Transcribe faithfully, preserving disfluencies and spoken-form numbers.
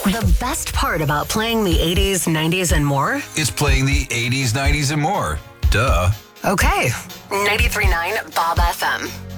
The best part about playing the eighties, nineties, and more? It's playing the eighties, nineties, and more. Duh. Okay. ninety-three point nine Bob F M.